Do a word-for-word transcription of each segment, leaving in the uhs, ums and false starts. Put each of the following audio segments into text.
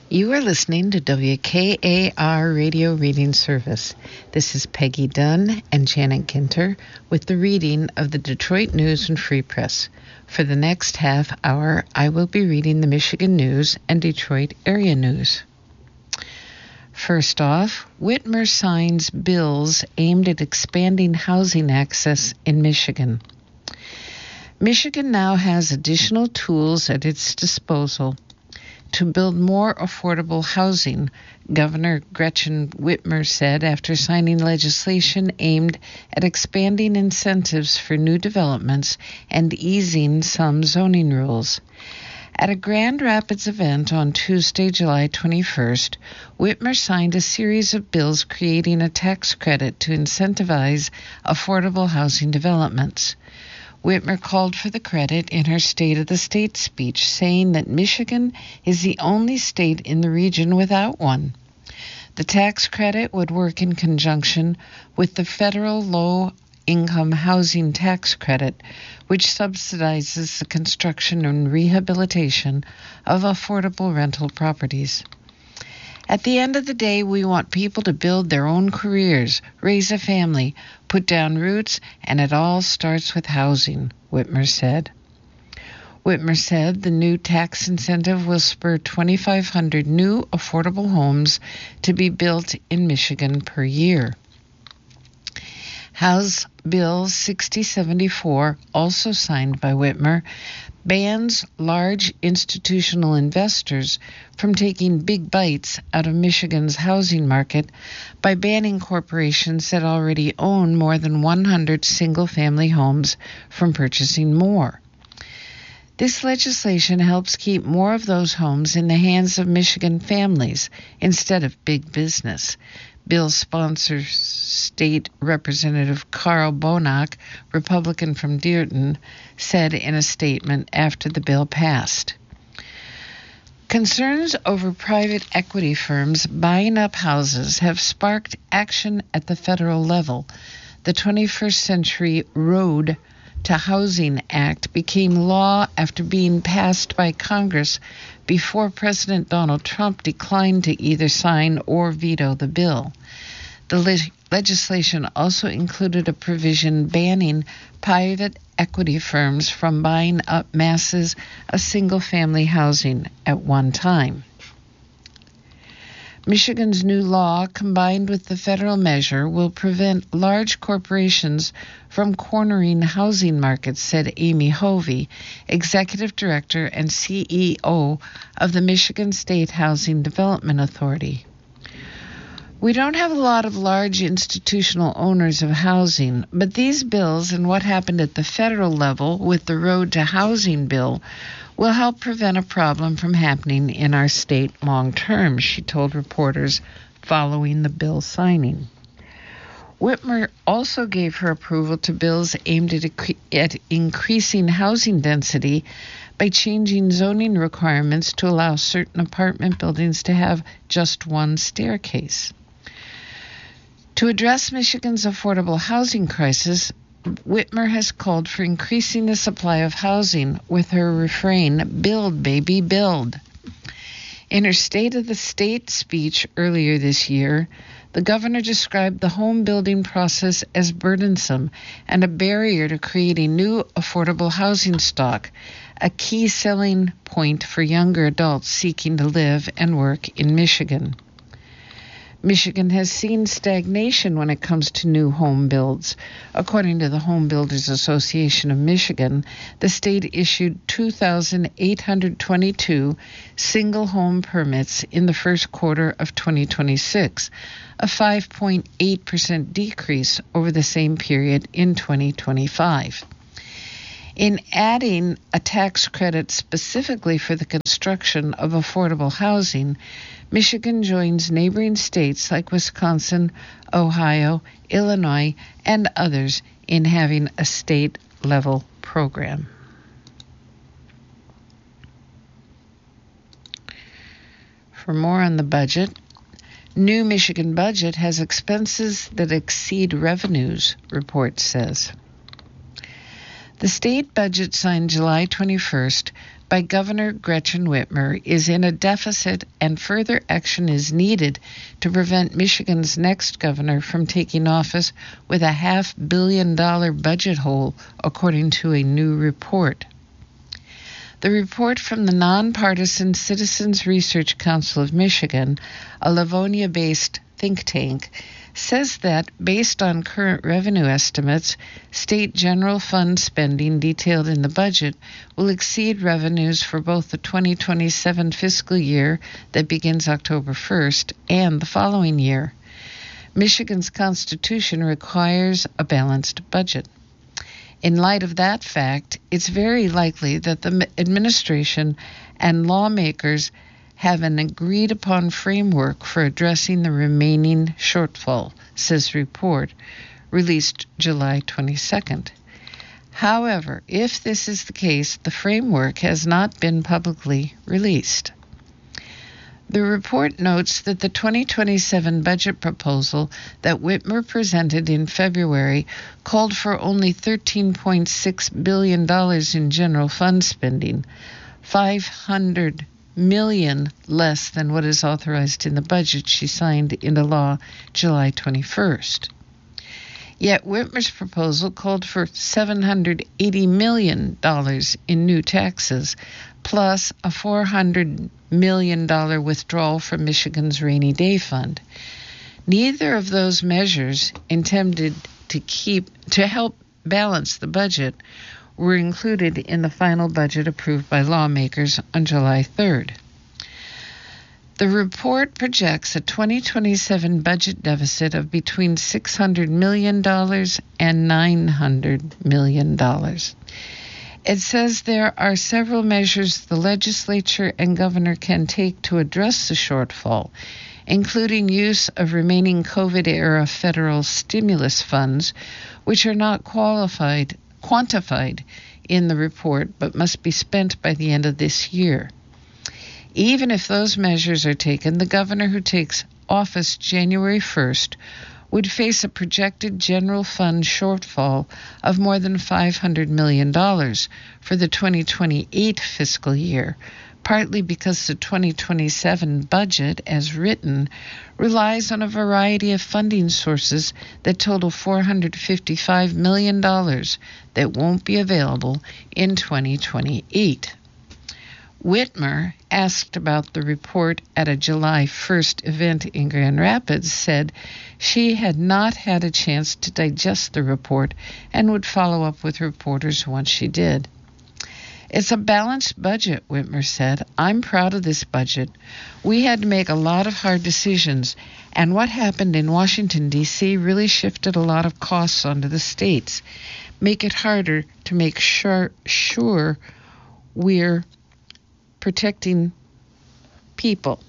You are listening to W K A R Radio Reading Service. This is Peggy Dunn and Janet Ginter with the reading of the Detroit News and Free Press. For the next half hour, I will be reading the Michigan News and Detroit area news. First off, Whitmer signs bills aimed at expanding housing access in Michigan. Michigan now has additional tools at its disposal to build more affordable housing, Governor Gretchen Whitmer said after signing legislation aimed at expanding incentives for new developments and easing some zoning rules. At a Grand Rapids event on Tuesday, July twenty-first, Whitmer signed a series of bills creating a tax credit to incentivize affordable housing developments. Whitmer called for the credit in her State of the State speech, saying that Michigan is the only state in the region without one. The tax credit would work in conjunction with the federal low-income housing tax credit, which subsidizes the construction and rehabilitation of affordable rental properties. At the end of the day, we want people to build their own careers, raise a family, put down roots, and it all starts with housing, Whitmer said. Whitmer said the new tax incentive will spur twenty-five hundred new affordable homes to be built in Michigan per year. House Bill sixty seventy-four, also signed by Whitmer, bans large institutional investors from taking big bites out of Michigan's housing market by banning corporations that already own more than one hundred single-family homes from purchasing more. This legislation helps keep more of those homes in the hands of Michigan families instead of big business. Bill sponsor State Representative Carl Bonak, Republican from Dearden, said in a statement after the bill passed. Concerns over private equity firms buying up houses have sparked action at the federal level. The twenty-first Century Road to Housing Act became law after being passed by Congress before President Donald Trump declined to either sign or veto the bill. The le- legislation also included a provision banning private equity firms from buying up masses of single-family housing at one time. Michigan's new law, combined with the federal measure, will prevent large corporations from cornering housing markets, said Amy Hovey, Executive Director and C E O of the Michigan State Housing Development Authority. We don't have a lot of large institutional owners of housing, but these bills and what happened at the federal level with the Road to Housing bill will help prevent a problem from happening in our state long term, she told reporters following the bill signing. Whitmer also gave her approval to bills aimed at, at increasing housing density by changing zoning requirements to allow certain apartment buildings to have just one staircase. To address Michigan's affordable housing crisis, Whitmer has called for increasing the supply of housing with her refrain, "Build, baby, build." In her State of the State speech earlier this year, the governor described the home building process as burdensome and a barrier to creating new affordable housing stock, a key selling point for younger adults seeking to live and work in Michigan. Michigan has seen stagnation when it comes to new home builds. According to the Home Builders Association of Michigan, the state issued two thousand eight hundred twenty-two single home permits in the first quarter of twenty twenty-six, a five point eight percent decrease over the same period in twenty twenty-five. In adding a tax credit specifically for the construction of affordable housing, Michigan joins neighboring states like Wisconsin, Ohio, Illinois, and others in having a state-level program. For more on the budget, new Michigan budget has expenses that exceed revenues, report says. The state budget signed July twenty-first by Governor Gretchen Whitmer is in a deficit, and further action is needed to prevent Michigan's next governor from taking office with a half billion dollar budget hole, according to a new report. The report from the nonpartisan Citizens Research Council of Michigan, a Livonia-based think tank, says that, based on current revenue estimates, state general fund spending detailed in the budget will exceed revenues for both the twenty twenty-seven fiscal year that begins October first and the following year. Michigan's Constitution requires a balanced budget. In light of that fact, it's very likely that the administration and lawmakers have an agreed-upon framework for addressing the remaining shortfall, says the report, released July twenty-second. However, if this is the case, the framework has not been publicly released. The report notes that the twenty twenty-seven budget proposal that Whitmer presented in February called for only thirteen point six billion dollars in general fund spending, five hundred million dollars less than what is authorized in the budget she signed into law July twenty-first. Yet Whitmer's proposal called for seven hundred eighty million dollars in new taxes, plus a four hundred million dollars withdrawal from Michigan's rainy day fund. Neither of those measures, intended to keep to help balance the budget, were included in the final budget approved by lawmakers on July third. The report projects a twenty twenty-seven budget deficit of between six hundred million dollars and nine hundred million dollars. It says there are several measures the legislature and governor can take to address the shortfall, including use of remaining COVID-era federal stimulus funds, which are not qualified, quantified in the report but must be spent by the end of this year. Even if those measures are taken, the governor who takes office January first would face a projected general fund shortfall of more than five hundred million dollars for the twenty twenty-eight fiscal year, partly because the twenty twenty-seven budget, as written, relies on a variety of funding sources that total four hundred fifty-five million dollars that won't be available in twenty twenty-eight. Whitmer, asked about the report at a July first event in Grand Rapids, said she had not had a chance to digest the report and would follow up with reporters once she did. It's a balanced budget, Whitmer said. I'm proud of this budget. We had to make a lot of hard decisions, and what happened in Washington, D C really shifted a lot of costs onto the states, make it harder to make sure, sure we're protecting people.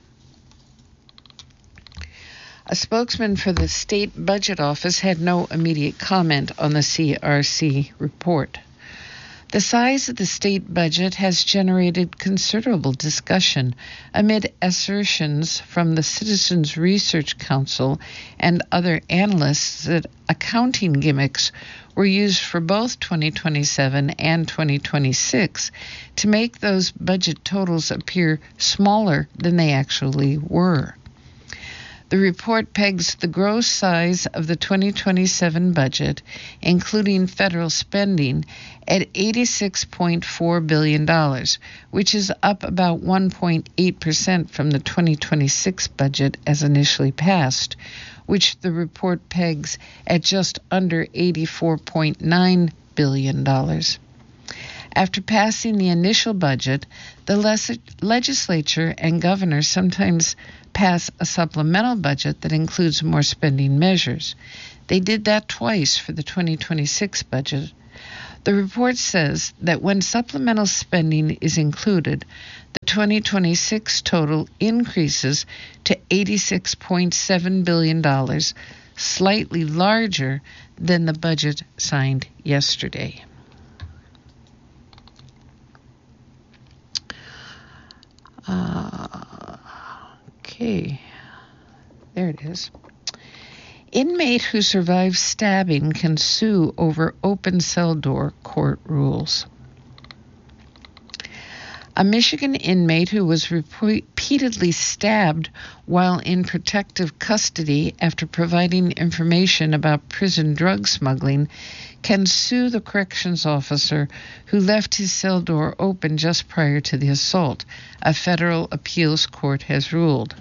A spokesman for the state budget office had no immediate comment on the C R C report. The size of the state budget has generated considerable discussion amid assertions from the Citizens Research Council and other analysts that accounting gimmicks were used for both twenty twenty-seven and twenty twenty-six to make those budget totals appear smaller than they actually were. The report pegs the gross size of the twenty twenty-seven budget, including federal spending, at eighty-six point four billion dollars, which is up about one point eight percent from the twenty twenty-six budget as initially passed, which the report pegs at just under eighty-four point nine billion dollars. After passing the initial budget, the les- legislature and governor sometimes pass a supplemental budget that includes more spending measures. They did that twice for the twenty twenty-six budget. The report says that when supplemental spending is included, the twenty twenty-six total increases to eighty-six point seven billion dollars, slightly larger than the budget signed yesterday. Uh, okay, there it is. Inmate who survives stabbing can sue over open cell door, court rules. A Michigan inmate who was repeatedly stabbed while in protective custody after providing information about prison drug smuggling can sue the corrections officer who left his cell door open just prior to the assault, a federal appeals court has ruled.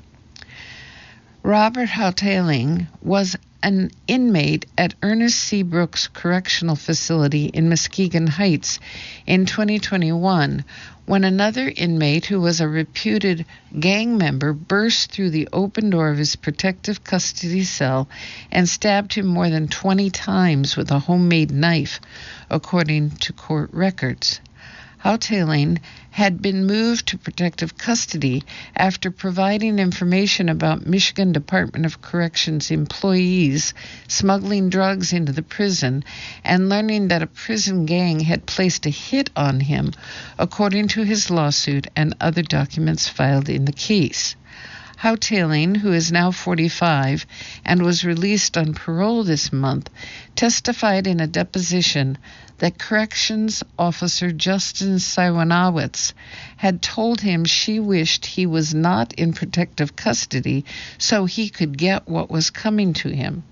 Robert Houghteling was an inmate at Ernest C. Brooks Correctional Facility in Muskegon Heights in twenty twenty-one when another inmate who was a reputed gang member burst through the open door of his protective custody cell and stabbed him more than twenty times with a homemade knife, according to court records. Houghteling had been moved to protective custody after providing information about Michigan Department of Corrections employees smuggling drugs into the prison and learning that a prison gang had placed a hit on him, according to his lawsuit and other documents filed in the case. Houghteling, who is now forty-five and was released on parole this month, testified in a deposition that Corrections Officer Justin Siwanowitz had told him she wished he was not in protective custody so he could get what was coming to him.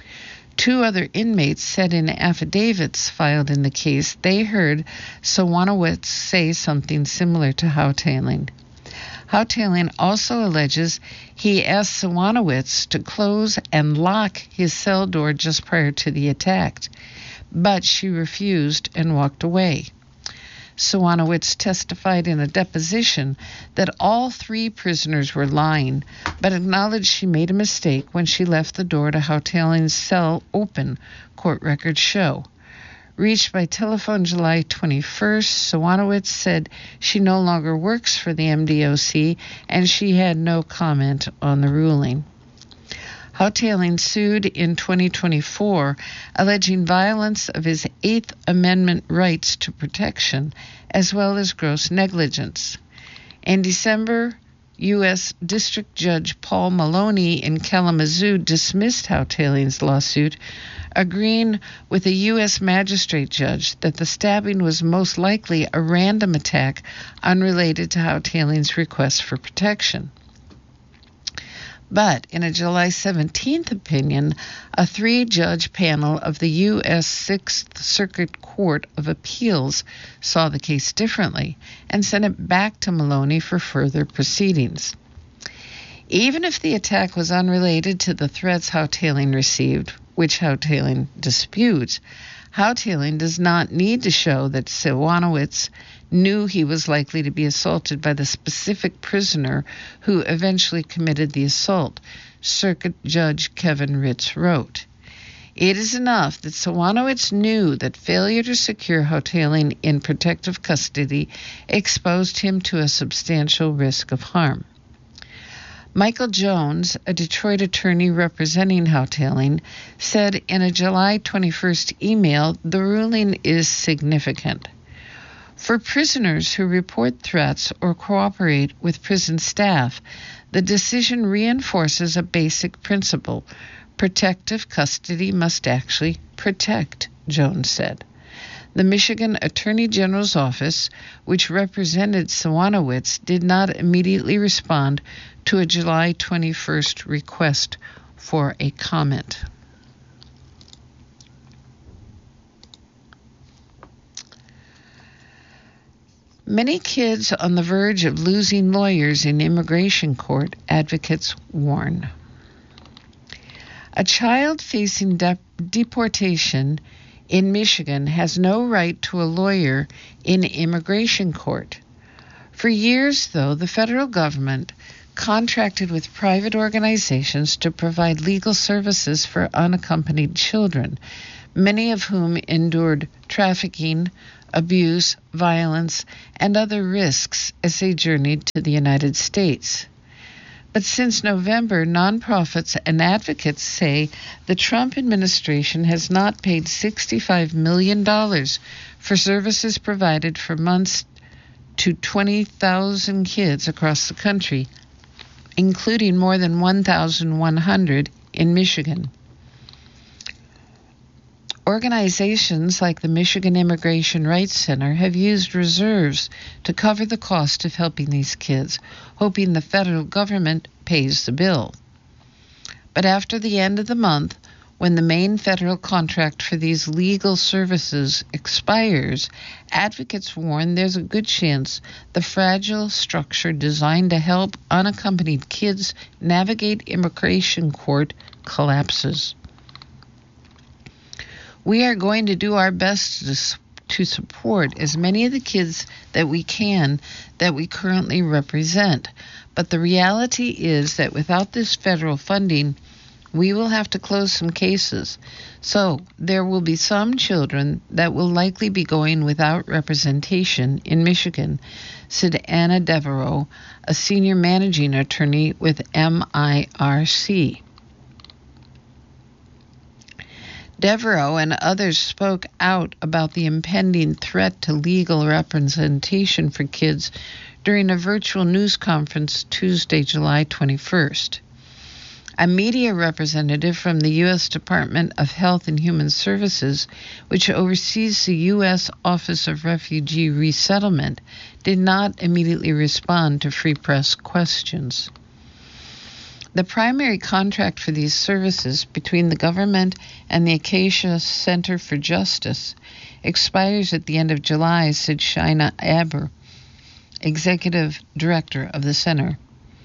Two other inmates said in affidavits filed in the case they heard Siwanowitz say something similar to Houghteling. Houghteling also alleges he asked Siwanowitz to close and lock his cell door just prior to the attack, but she refused and walked away. Siwanowitz testified in a deposition that all three prisoners were lying, but acknowledged she made a mistake when she left the door to Houghtelin's cell open, court records show. Reached by telephone July twenty-first, Siwanowitz said she no longer works for the M D O C and she had no comment on the ruling. Houghteling sued in twenty twenty-four, alleging violence of his Eighth Amendment rights to protection, as well as gross negligence. In December, U S District Judge Paul Maloney in Kalamazoo dismissed Houghtelin's lawsuit, agreeing with a U S magistrate judge that the stabbing was most likely a random attack unrelated to Houghtelin's request for protection. But in a July seventeenth opinion, a three-judge panel of the U S Sixth Circuit Court of Appeals saw the case differently and sent it back to Maloney for further proceedings. Even if the attack was unrelated to the threats Houghteling received, which Houghteling disputes, Houghteling does not need to show that Siwanowitz knew he was likely to be assaulted by the specific prisoner who eventually committed the assault, Circuit Judge Kevin Ritz wrote. It is enough that Siwanowitz knew that failure to secure Houghteling in protective custody exposed him to a substantial risk of harm. Michael Jones, a Detroit attorney representing Houghteling, said in a July twenty-first email the ruling is significant. For prisoners who report threats or cooperate with prison staff, the decision reinforces a basic principle. Protective custody must actually protect, Jones said. The Michigan Attorney General's office, which represented Siwanowitz, did not immediately respond to a July twenty-first request for a comment. Many kids on the verge of losing lawyers in immigration court, advocates warn. A child facing de- deportation in Michigan has no right to a lawyer in immigration court. For years, though, the federal government contracted with private organizations to provide legal services for unaccompanied children, many of whom endured trafficking, abuse, violence, and other risks as they journeyed to the United States. But since November, nonprofits and advocates say the Trump administration has not paid sixty-five million dollars for services provided for months to twenty thousand kids across the country, including more than one thousand one hundred in Michigan. Organizations like the Michigan Immigration Rights Center have used reserves to cover the cost of helping these kids, hoping the federal government pays the bill. But after the end of the month, when the main federal contract for these legal services expires, advocates warn there's a good chance the fragile structure designed to help unaccompanied kids navigate immigration court collapses. We are going to do our best to, to support as many of the kids that we can that we currently represent. But the reality is that without this federal funding, we will have to close some cases. So there will be some children that will likely be going without representation in Michigan, said Anna Devereaux, a senior managing attorney with M I R C. Devereaux and others spoke out about the impending threat to legal representation for kids during a virtual news conference Tuesday, July twenty-first. A media representative from the U S Department of Health and Human Services, which oversees the U S Office of Refugee Resettlement, did not immediately respond to Free Press questions. The primary contract for these services between the government and the Acacia Center for Justice expires at the end of July, said Shaina Aber, executive director of the center.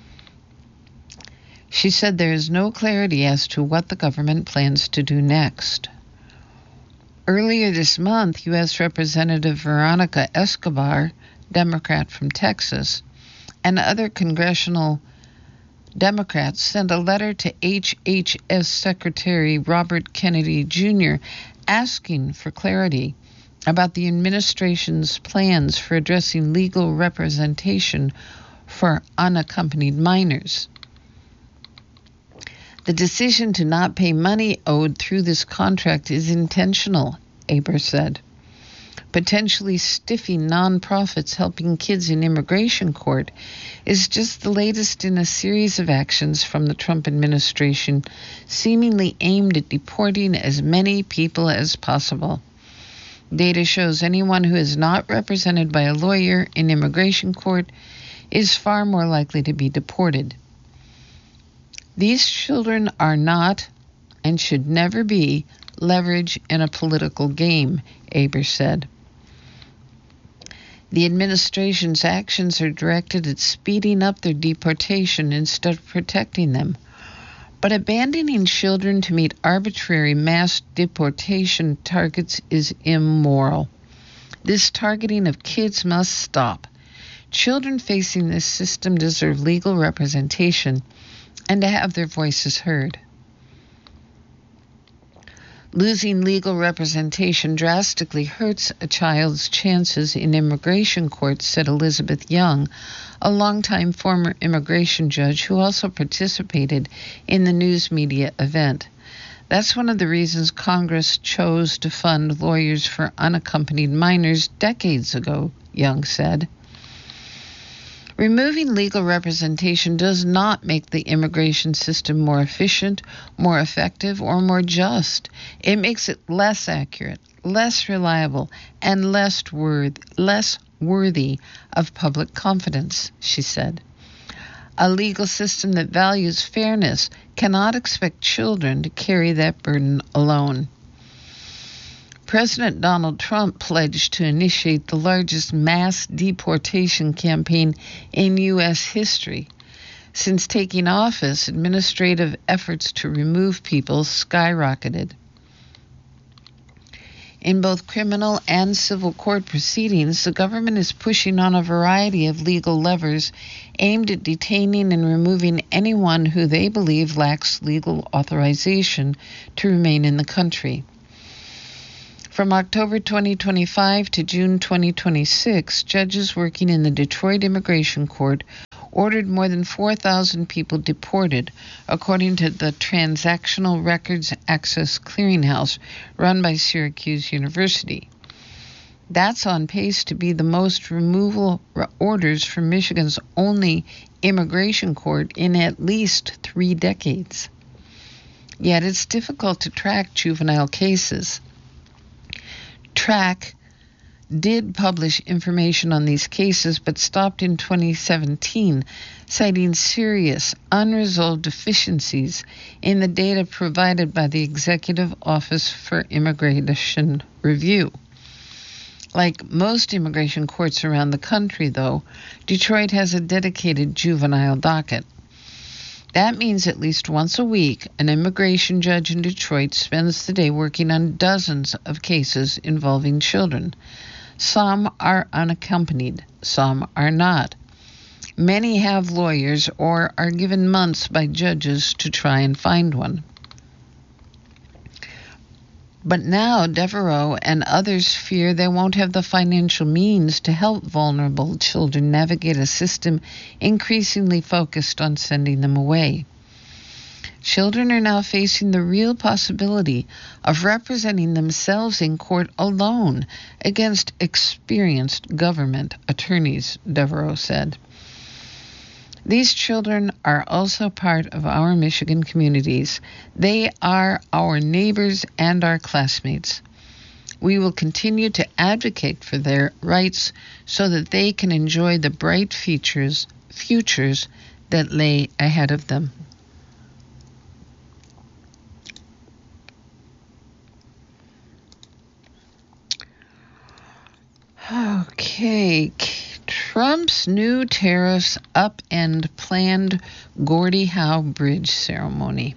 She said there is no clarity as to what the government plans to do next. Earlier this month, U S Representative Veronica Escobar, Democrat from Texas, and other congressional Democrats sent a letter to H H S Secretary Robert Kennedy Junior asking for clarity about the administration's plans for addressing legal representation for unaccompanied minors. The decision to not pay money owed through this contract is intentional, Aber said, potentially stiffing nonprofits helping kids in immigration court is just the latest in a series of actions from the Trump administration seemingly aimed at deporting as many people as possible. Data shows anyone who is not represented by a lawyer in immigration court is far more likely to be deported. These children are not and should never be leverage in a political game, Aber said. The administration's actions are directed at speeding up their deportation instead of protecting them. But abandoning children to meet arbitrary mass deportation targets is immoral. This targeting of kids must stop. Children facing this system deserve legal representation and to have their voices heard. Losing legal representation drastically hurts a child's chances in immigration court, said Elizabeth Young, a longtime former immigration judge who also participated in the news media event. That's one of the reasons Congress chose to fund lawyers for unaccompanied minors decades ago, Young said. Removing legal representation does not make the immigration system more efficient, more effective, or more just. It makes it less accurate, less reliable, and less, worth, less worthy of public confidence, she said. A legal system that values fairness cannot expect children to carry that burden alone. President Donald Trump pledged to initiate the largest mass deportation campaign in U S history. Since taking office, administrative efforts to remove people skyrocketed. In both criminal and civil court proceedings, the government is pushing on a variety of legal levers aimed at detaining and removing anyone who they believe lacks legal authorization to remain in the country. From October twenty twenty-five to June twenty twenty-six, judges working in the Detroit Immigration Court ordered more than four thousand people deported, according to the Transactional Records Access Clearinghouse run by Syracuse University. That's on pace to be the most removal orders for Michigan's only immigration court in at least three decades. Yet it's difficult to track juvenile cases. Track did publish information on these cases, but stopped in twenty seventeen, citing serious, unresolved deficiencies in the data provided by the Executive Office for Immigration Review. Like most immigration courts around the country, though, Detroit has a dedicated juvenile docket. That means at least once a week, an immigration judge in Detroit spends the day working on dozens of cases involving children. Some are unaccompanied, some are not. Many have lawyers or are given months by judges to try and find one. But now Devereaux and others fear they won't have the financial means to help vulnerable children navigate a system increasingly focused on sending them away. Children are now facing the real possibility of representing themselves in court alone against experienced government attorneys, Devereaux said. These children are also part of our Michigan communities. They are our neighbors and our classmates. We will continue to advocate for their rights so that they can enjoy the bright futures, futures that lay ahead of them. Okay, Trump's new tariffs upend planned Gordie Howe Bridge ceremony.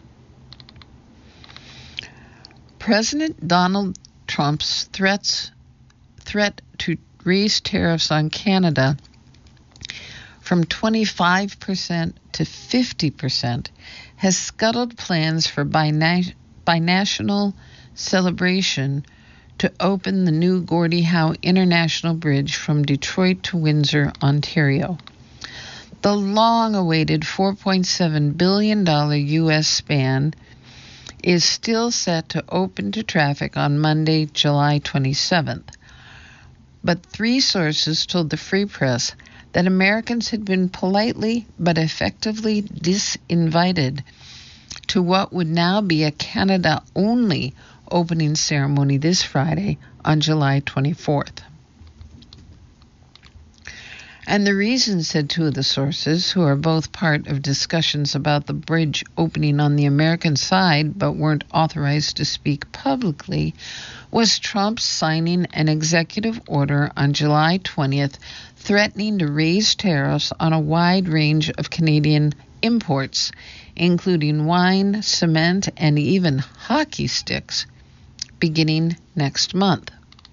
President Donald Trump's threats threat to raise tariffs on Canada from twenty-five percent to fifty percent has scuttled plans for bina- binational celebration to open the new Gordie Howe International Bridge from Detroit to Windsor, Ontario. The long-awaited four point seven billion dollars U S span is still set to open to traffic on Monday, July twenty-seventh. But three sources told the Free Press that Americans had been politely but effectively disinvited to what would now be a Canada-only opening ceremony this Friday on July twenty-fourth. And the reason, said two of the sources, who are both part of discussions about the bridge opening on the American side but weren't authorized to speak publicly, was Trump signing an executive order on July twentieth threatening to raise tariffs on a wide range of Canadian imports, including wine, cement, and even hockey sticks, beginning next month.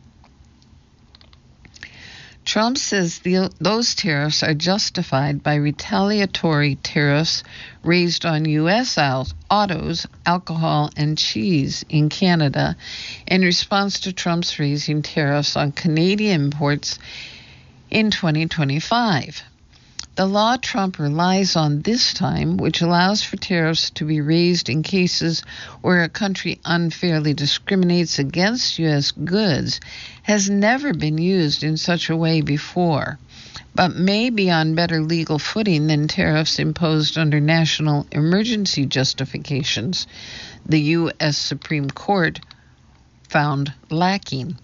Trump says the, those tariffs are justified by retaliatory tariffs raised on U S autos, alcohol, and cheese in Canada in response to Trump's raising tariffs on Canadian imports in twenty twenty-five. The law Trump relies on this time, which allows for tariffs to be raised in cases where a country unfairly discriminates against U S goods, has never been used in such a way before, but may be on better legal footing than tariffs imposed under national emergency justifications, the U S Supreme Court found lacking.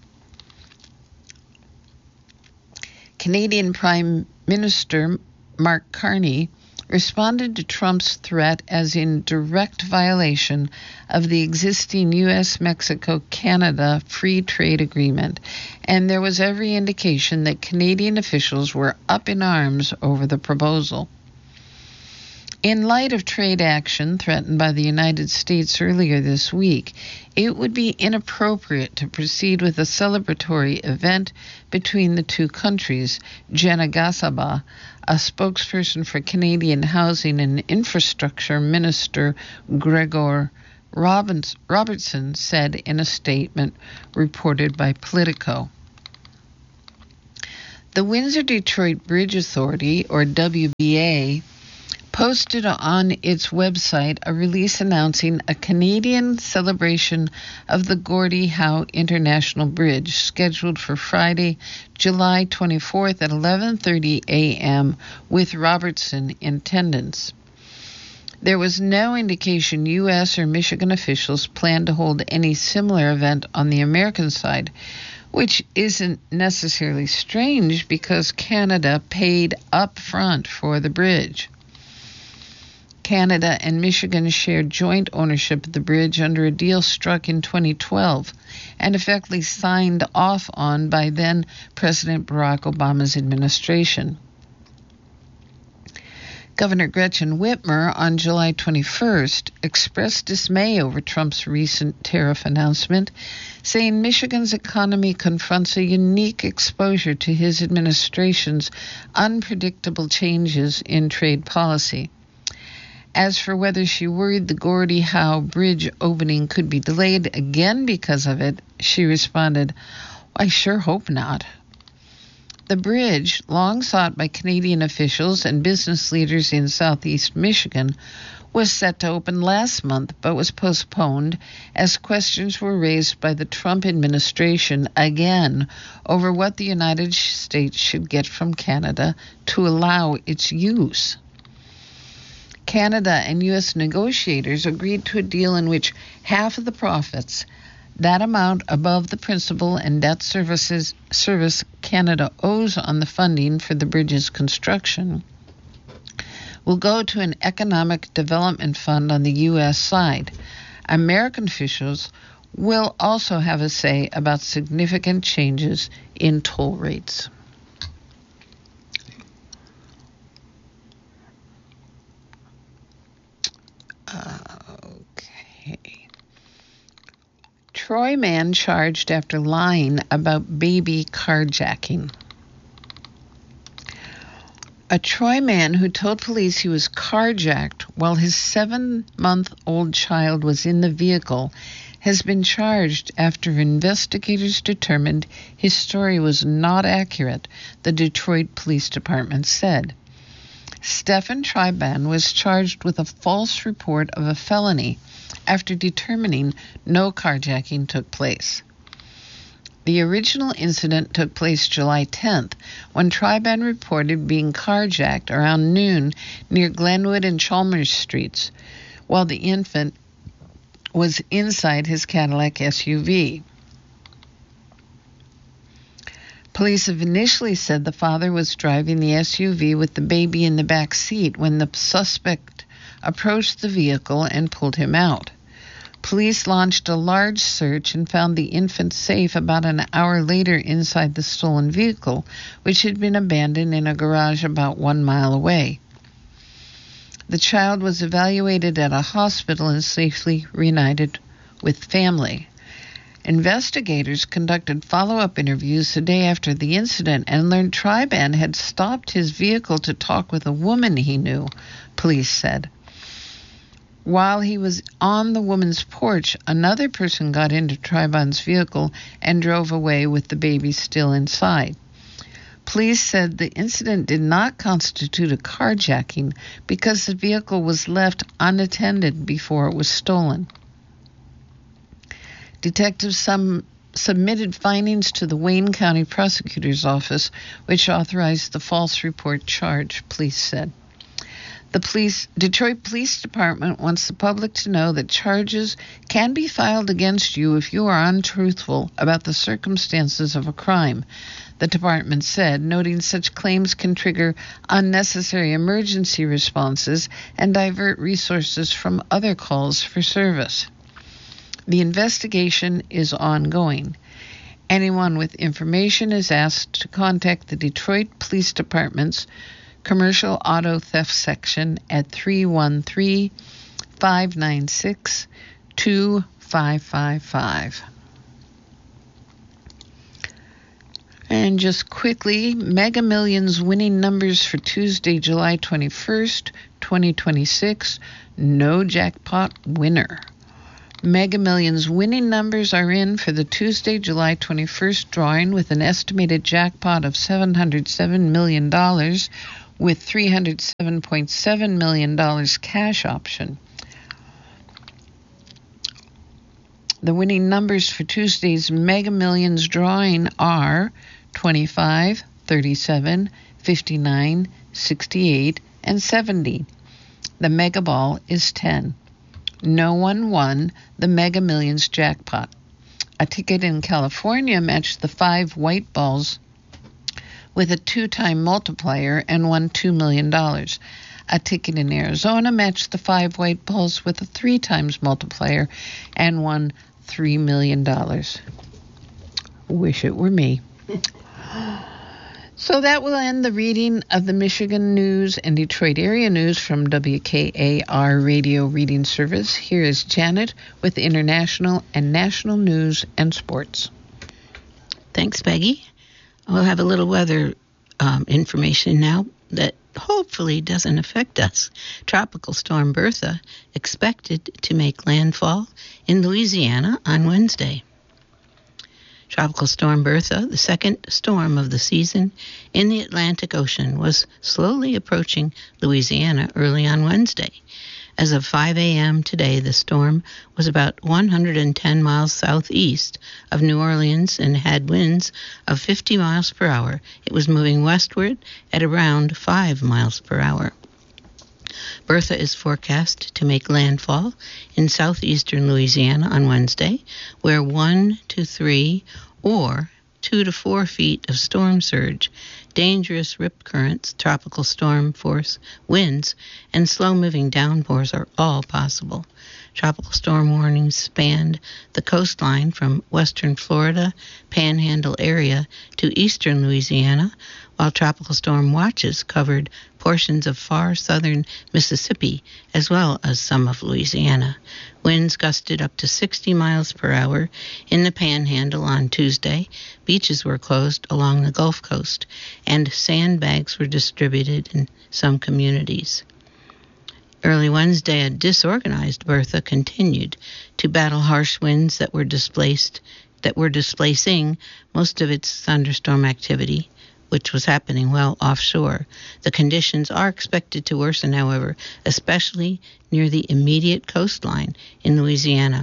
Canadian Prime Minister Mark Carney responded to Trump's threat as in direct violation of the existing U S Mexico Canada Free Trade Agreement, and there was every indication that Canadian officials were up in arms over the proposal. In light of trade action threatened by the United States earlier this week, it would be inappropriate to proceed with a celebratory event between the two countries, Jenna Gasaba, a spokesperson for Canadian Housing and Infrastructure Minister Gregor Robertson, said in a statement reported by Politico. The Windsor-Detroit Bridge Authority, or W B A, posted on its website a release announcing a Canadian celebration of the Gordie Howe International Bridge scheduled for Friday, July twenty-fourth at eleven thirty a.m. with Robertson in attendance. There was no indication U S or Michigan officials planned to hold any similar event on the American side, which isn't necessarily strange because Canada paid up front for the bridge. Canada and Michigan shared joint ownership of the bridge under a deal struck in twenty twelve and effectively signed off on by then President Barack Obama's administration. Governor Gretchen Whitmer on July twenty-first expressed dismay over Trump's recent tariff announcement, saying Michigan's economy confronts a unique exposure to his administration's unpredictable changes in trade policy. As for whether she worried the Gordie Howe Bridge opening could be delayed again because of it, she responded, "I sure hope not." The bridge, long sought by Canadian officials and business leaders in southeast Michigan, was set to open last month but was postponed as questions were raised by the Trump administration again over what the United States should get from Canada to allow its use. Canada and U S negotiators agreed to a deal in which half of the profits, that amount above the principal and debt services service Canada owes on the funding for the bridge's construction, will go to an economic development fund on the U S side. American officials will also have a say about significant changes in toll rates. Okay. Troy man charged after lying about baby carjacking. A Troy man who told police he was carjacked while his seven-month-old child was in the vehicle has been charged after investigators determined his story was not accurate, the Detroit Police Department said. Stephen Triban was charged with a false report of a felony after determining no carjacking took place. The original incident took place July tenth, when Triban reported being carjacked around noon near Glenwood and Chalmers Streets, while the infant was inside his Cadillac S U V. Police have initially said the father was driving the S U V with the baby in the back seat when the suspect approached the vehicle and pulled him out. Police launched a large search and found the infant safe about an hour later inside the stolen vehicle, which had been abandoned in a garage about one mile away. The child was evaluated at a hospital and safely reunited with family. Investigators conducted follow-up interviews the day after the incident and learned Triban had stopped his vehicle to talk with a woman he knew, police said. While he was on the woman's porch, another person got into Triban's vehicle and drove away with the baby still inside. Police said the incident did not constitute a carjacking because the vehicle was left unattended before it was stolen. Detectives some submitted findings to the Wayne County Prosecutor's Office, which authorized the false report charge, police said. The police, Detroit Police Department wants the public to know that charges can be filed against you if you are untruthful about the circumstances of a crime, the department said, noting such claims can trigger unnecessary emergency responses and divert resources from other calls for service. The investigation is ongoing. Anyone with information is asked to contact the Detroit Police Department's Commercial Auto Theft Section at three one three, five nine six, two five five five. And just quickly, Mega Millions winning numbers for Tuesday, July twenty-first, twenty twenty-six. No jackpot winner. Mega Millions winning numbers are in for the Tuesday, July twenty-first drawing with an estimated jackpot of seven hundred seven million dollars with three hundred seven point seven million dollars cash option. The winning numbers for Tuesday's Mega Millions drawing are twenty-five, thirty-seven, fifty-nine, sixty-eight, and seventy. The Mega Ball is ten. No one won the Mega Millions jackpot. A ticket in California matched the five white balls with a two-time multiplier and won two million dollars. A ticket in Arizona matched the five white balls with a three times multiplier and won three million dollars. Wish it were me. So that will end the reading of the Michigan News and Detroit Area News from W K A R Radio Reading Service. Here is Janet with international and national news and sports. Thanks, Peggy. We'll have a little weather um, information now that hopefully doesn't affect us. Tropical storm Bertha expected to make landfall in Louisiana on Wednesday. Tropical storm Bertha, the second storm of the season in the Atlantic Ocean, was slowly approaching Louisiana early on Wednesday. As of five a.m. today, the storm was about one hundred ten miles southeast of New Orleans and had winds of fifty miles per hour. It was moving westward at around five miles per hour. Bertha is forecast to make landfall in southeastern Louisiana on Wednesday, where one to three or two to four feet of storm surge, dangerous rip currents, tropical storm force winds, and slow-moving downpours are all possible. Tropical storm warnings spanned the coastline from western Florida, Panhandle area to eastern Louisiana, while tropical storm watches covered portions of far southern Mississippi as well as some of Louisiana. Winds gusted up to sixty miles per hour in the Panhandle on Tuesday. Beaches were closed along the Gulf Coast, and sandbags were distributed in some communities. Early Wednesday, a disorganized Bertha continued to battle harsh winds that were displaced, that were displacing most of its thunderstorm activity, which was happening well offshore. The conditions are expected to worsen, however, especially near the immediate coastline in Louisiana.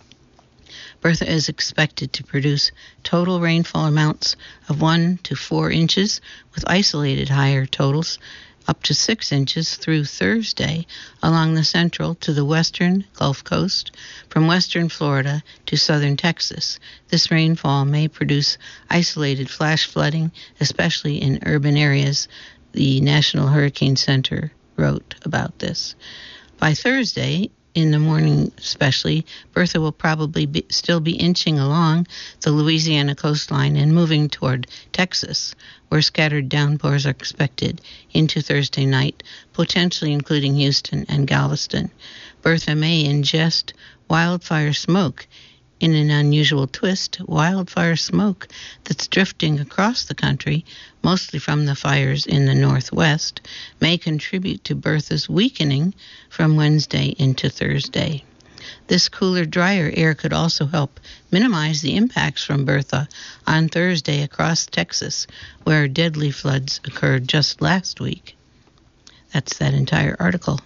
Bertha is expected to produce total rainfall amounts of one to four inches, with isolated higher totals up to six inches through Thursday along the central to the western Gulf Coast, from western Florida to southern Texas. This rainfall may produce isolated flash flooding, especially in urban areas. The National Hurricane Center wrote about this. By Thursday, in the morning especially, Bertha will probably be, still be inching along the Louisiana coastline and moving toward Texas, where scattered downpours are expected into Thursday night, potentially including Houston and Galveston. Bertha may ingest wildfire smoke. In an unusual twist, wildfire smoke that's drifting across the country, mostly from the fires in the northwest, may contribute to Bertha's weakening from Wednesday into Thursday. This cooler, drier air could also help minimize the impacts from Bertha on Thursday across Texas, where deadly floods occurred just last week. That's that entire article.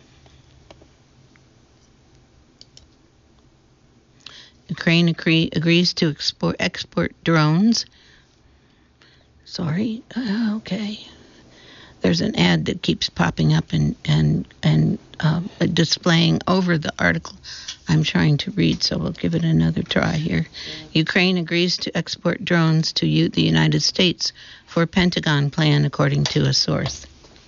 Ukraine agree, agrees to export, export drones. Sorry, uh, okay. There's an ad that keeps popping up and and and um, displaying over the article I'm trying to read, so we'll give it another try here. Ukraine agrees to export drones to U- the United States for Pentagon plan, according to a source.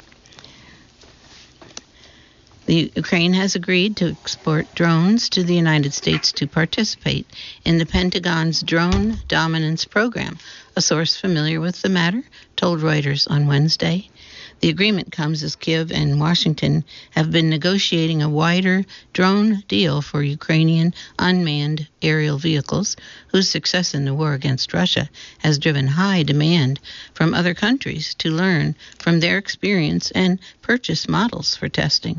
The Ukraine has agreed to export drones to the United States to participate in the Pentagon's Drone Dominance Program. A source familiar with the matter told Reuters on Wednesday. The agreement comes as Kyiv and Washington have been negotiating a wider drone deal for Ukrainian unmanned aerial vehicles, whose success in the war against Russia has driven high demand from other countries to learn from their experience and purchase models for testing.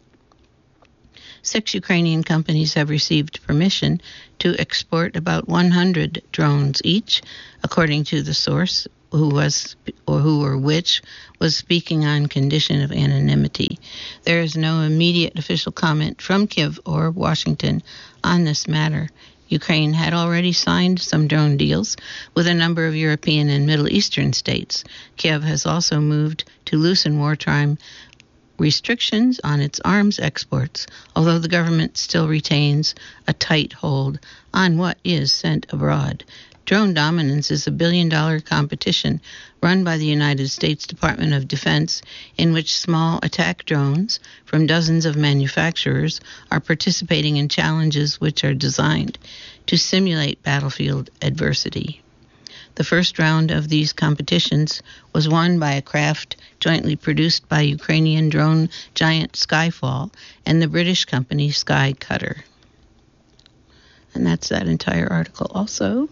Six Ukrainian companies have received permission to export about one hundred drones each, according to the source, who was or who or which was speaking on condition of anonymity. There is no immediate official comment from Kyiv or Washington on this matter. Ukraine had already signed some drone deals with a number of European and Middle Eastern states. Kyiv has also moved to loosen wartime restrictions on its arms exports, although the government still retains a tight hold on what is sent abroad. Drone dominance is a billion-dollar competition run by the United States Department of Defense, in which small attack drones from dozens of manufacturers are participating in challenges which are designed to simulate battlefield adversity. The first round of these competitions was won by a craft jointly produced by Ukrainian drone giant Skyfall and the British company Skycutter. And that's that entire article also.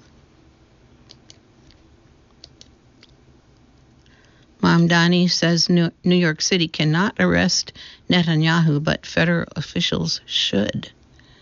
Mamdani says New York City cannot arrest Netanyahu, but federal officials should.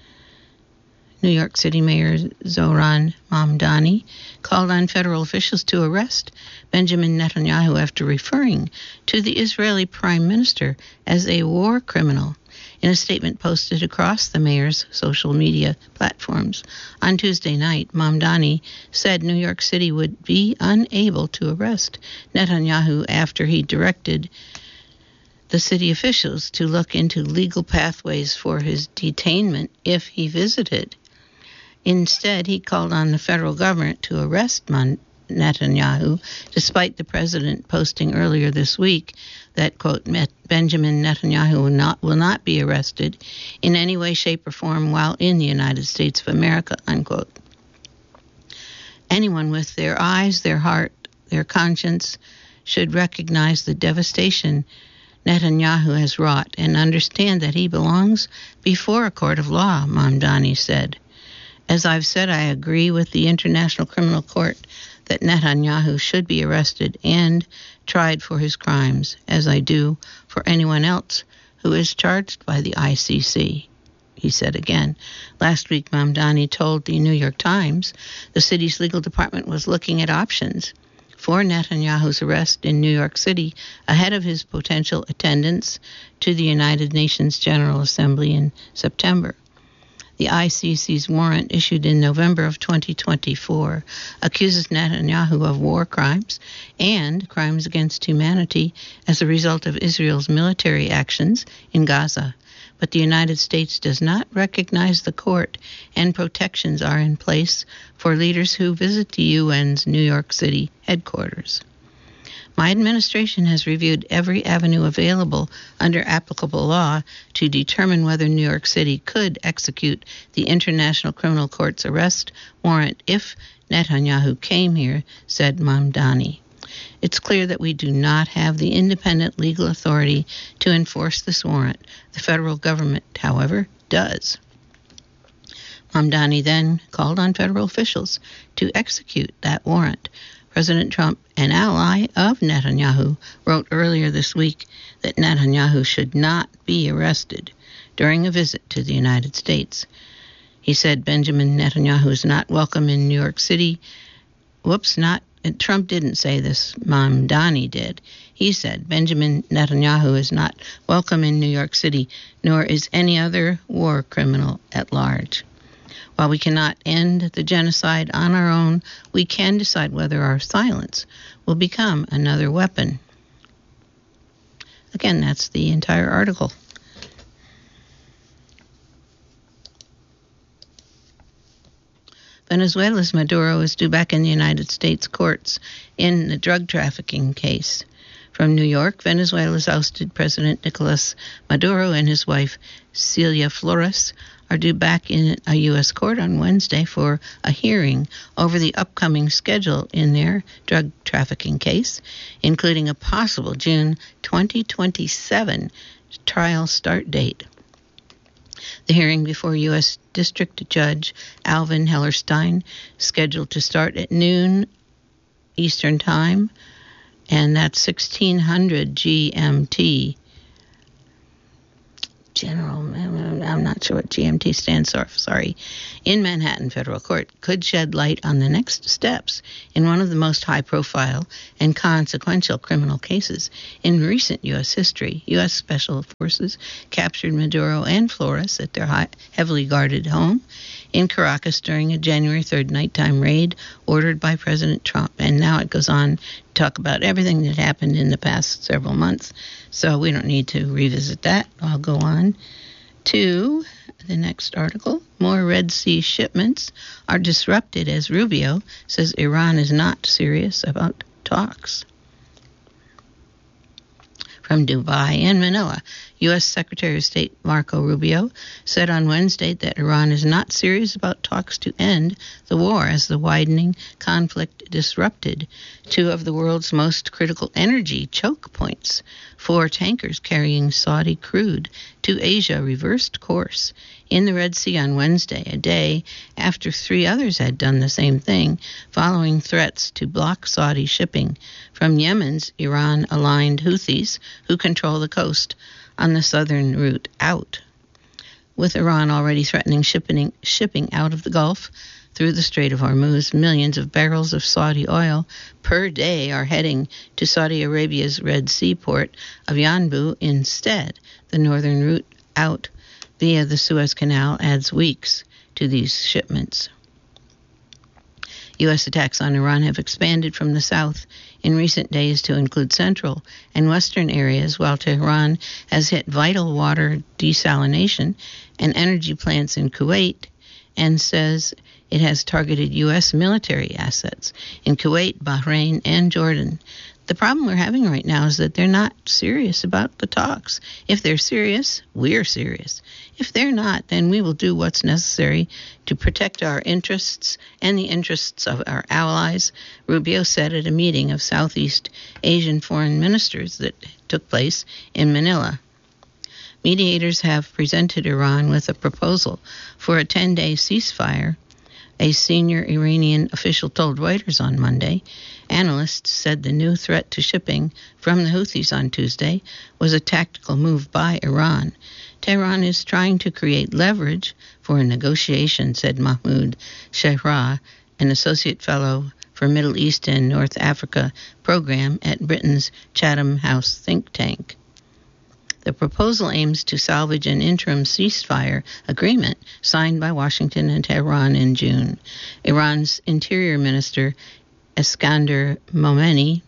New York City Mayor Zohran Mamdani called on federal officials to arrest Benjamin Netanyahu after referring to the Israeli Prime Minister as a war criminal in a statement posted across the mayor's social media platforms. On Tuesday night, Mamdani said New York City would be unable to arrest Netanyahu after he directed the city officials to look into legal pathways for his detainment if he visited. Instead, he called on the federal government to arrest Netanyahu, despite the president posting earlier this week that, quote, Benjamin Netanyahu will not, will not be arrested in any way, shape, or form while in the United States of America, unquote. Anyone with their eyes, their heart, their conscience should recognize the devastation Netanyahu has wrought and understand that he belongs before a court of law, Mamdani said. As I've said, I agree with the International Criminal Court that Netanyahu should be arrested and tried for his crimes, as I do for anyone else who is charged by the I C C, he said again. Last week, Mamdani told the New York Times the city's legal department was looking at options for Netanyahu's arrest in New York City ahead of his potential attendance to the United Nations General Assembly in September. The I C C's warrant, issued in November of twenty twenty-four, accuses Netanyahu of war crimes and crimes against humanity as a result of Israel's military actions in Gaza. But the United States does not recognize the court, and protections are in place for leaders who visit the U N's New York City headquarters. My administration has reviewed every avenue available under applicable law to determine whether New York City could execute the International Criminal Court's arrest warrant if Netanyahu came here, said Mamdani. It's clear that we do not have the independent legal authority to enforce this warrant. The federal government, however, does. Mamdani then called on federal officials to execute that warrant. President Trump, an ally of Netanyahu, wrote earlier this week that Netanyahu should not be arrested during a visit to the United States. He said Benjamin Netanyahu is not welcome in New York City. Whoops, not Trump didn't say this. Mamdani did. He said Benjamin Netanyahu is not welcome in New York City, nor is any other war criminal at large. While we cannot end the genocide on our own, we can decide whether our silence will become another weapon. Again, that's the entire article. Venezuela's Maduro is due back in the United States courts in the drug trafficking case. From New York, Venezuela's ousted President Nicolas Maduro and his wife Celia Flores are due back in a U S court on Wednesday for a hearing over the upcoming schedule in their drug trafficking case, including a possible June twenty twenty-seven trial start date. The hearing before U S District Judge Alvin Hellerstein, scheduled to start at noon Eastern Time, and that's sixteen hundred G M T. General, I'm I'm not sure what G M T stands for, sorry, in Manhattan federal court could shed light on the next steps in one of the most high-profile and consequential criminal cases in recent U S history. U S Special Forces captured Maduro and Flores at their high, heavily guarded home in Caracas during a January third nighttime raid ordered by President Trump. And now it goes on to talk about everything that happened in the past several months. So we don't need to revisit that. I'll go on to the next article. More Red Sea shipments are disrupted as Rubio says Iran is not serious about talks. From Dubai and Manila, U S Secretary of State Marco Rubio said on Wednesday that Iran is not serious about talks to end the war as the widening conflict disrupted two of the world's most critical energy choke points. Four tankers carrying Saudi crude to Asia reversed course in the Red Sea on Wednesday, a day after three others had done the same thing, following threats to block Saudi shipping from Yemen's Iran-aligned Houthis, who control the coast on the southern route out. With Iran already threatening shipping, shipping out of the Gulf through the Strait of Hormuz, millions of barrels of Saudi oil per day are heading to Saudi Arabia's Red Sea port of Yanbu instead. The northern route out via the Suez Canal adds weeks to these shipments. U S attacks on Iran have expanded from the south in recent days to include central and western areas, while Tehran has hit vital water desalination and energy plants in Kuwait and says it has targeted U S military assets in Kuwait, Bahrain, and Jordan. The problem we're having right now is that they're not serious about the talks. If they're serious, we're serious. If they're not, then we will do what's necessary to protect our interests and the interests of our allies, Rubio said at a meeting of Southeast Asian foreign ministers that took place in Manila. Mediators have presented Iran with a proposal for a ten-day ceasefire, a senior Iranian official told Reuters on Monday. Analysts said the new threat to shipping from the Houthis on Tuesday was a tactical move by Iran. Tehran is trying to create leverage for a negotiation, said Mahmoud Shehra, an associate fellow for Middle East and North Africa program at Britain's Chatham House think tank. The proposal aims to salvage an interim ceasefire agreement signed by Washington and Tehran in June. Iran's Interior Minister Iskander Momeni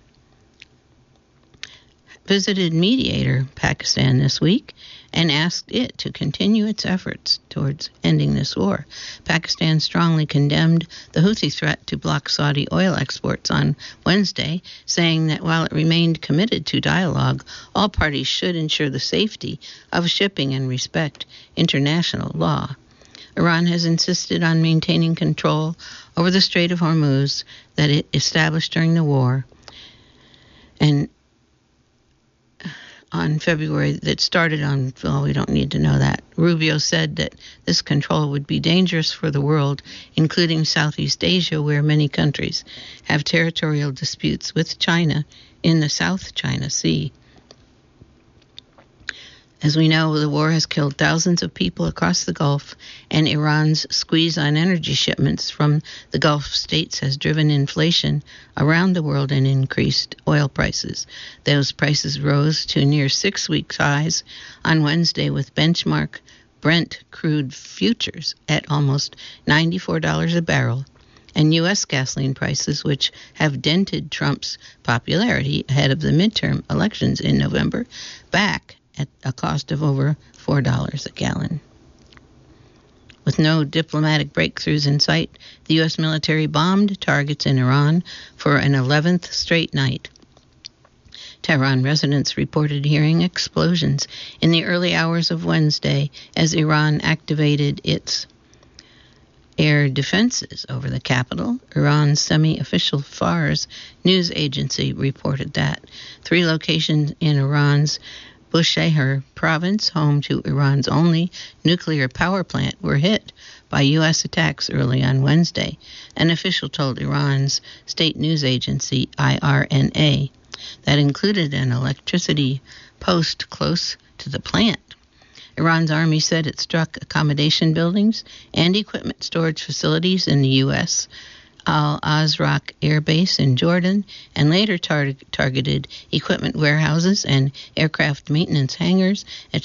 visited mediator Pakistan this week and asked it to continue its efforts towards ending this war. Pakistan strongly condemned the Houthi threat to block Saudi oil exports on Wednesday, saying that while it remained committed to dialogue, all parties should ensure the safety of shipping and respect international law. Iran has insisted on maintaining control over the Strait of Hormuz that it established during the war, and on February, that started on, well, we don't need to know that. Rubio said that this control would be dangerous for the world, including Southeast Asia, where many countries have territorial disputes with China in the South China Sea. As we know, the war has killed thousands of people across the Gulf, and Iran's squeeze on energy shipments from the Gulf states has driven inflation around the world and increased oil prices. Those prices rose to near six-week highs on Wednesday, with benchmark Brent crude futures at almost ninety-four dollars a barrel, and U S gasoline prices, which have dented Trump's popularity ahead of the midterm elections in November, back at a cost of over four dollars a gallon. With no diplomatic breakthroughs in sight, the U S military bombed targets in Iran for an eleventh straight night. Tehran residents reported hearing explosions in the early hours of Wednesday as Iran activated its air defenses over the capital. Iran's semi-official Fars news agency reported that three locations in Iran's Bushehr province, home to Iran's only nuclear power plant, were hit by U S attacks early on Wednesday, an official told Iran's state news agency I R N A. That included an electricity post close to the plant. Iran's army said it struck accommodation buildings and equipment storage facilities in the U S, Al Azraq Air Base in Jordan, and later tar- targeted equipment warehouses and aircraft maintenance hangars at